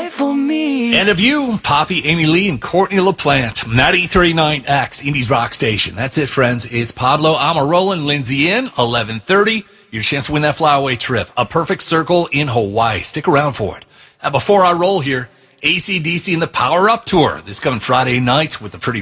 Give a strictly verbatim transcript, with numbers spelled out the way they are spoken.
right for me. And of you, Poppy, Amy Lee, and Courtney LaPlante. ninety thirty-nine X, Indies Rock Station. That's it, friends. It's Pablo Amarola and Lindsay in, eleven thirty. Your chance to win that flyaway trip. A perfect circle in Hawaii. Stick around for it. Now, before I roll here, A C D C and the Power Up Tour. This coming Friday night with the pretty